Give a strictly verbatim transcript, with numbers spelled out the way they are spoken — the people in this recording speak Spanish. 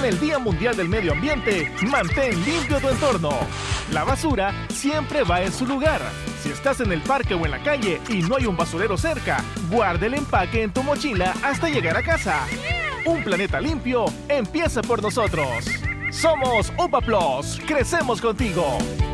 En el Día Mundial del Medio Ambiente, mantén limpio tu entorno. La basura siempre va en su lugar. Si estás en el parque o en la calle y no hay un basurero cerca, guarda el empaque en tu mochila hasta llegar a casa. Un planeta limpio empieza por nosotros. Somos UPA Plus. Crecemos contigo.